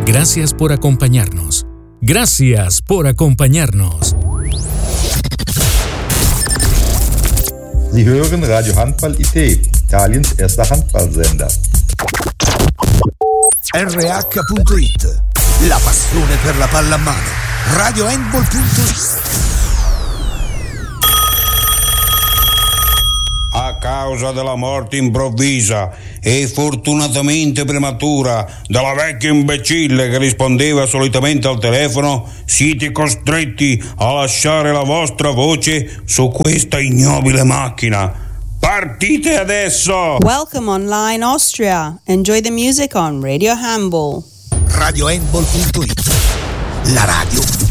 Gracias por acompañarnos. Gracias por acompañarnos. Sie hören Radio Handball IT, Italiens erster Handballsender. RH.it, la passione per la pallamano. RadioHandball.it. A causa della morte improvvisa e fortunatamente prematura della vecchia imbecille che rispondeva solitamente al telefono, siete costretti a lasciare la vostra voce su questa ignobile macchina. Partite adesso! Welcome online Austria. Enjoy the music on Radio Handball. RadioHandball.it, la radio